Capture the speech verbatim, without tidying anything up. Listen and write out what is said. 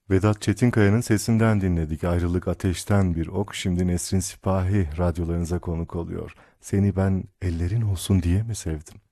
Vedat Çetinkaya'nın sesinden dinledik. Ayrılık ateşten bir ok. Şimdi Nesrin Sipahi radyolarınıza konuk oluyor. Seni ben ellerin olsun diye mi sevdim?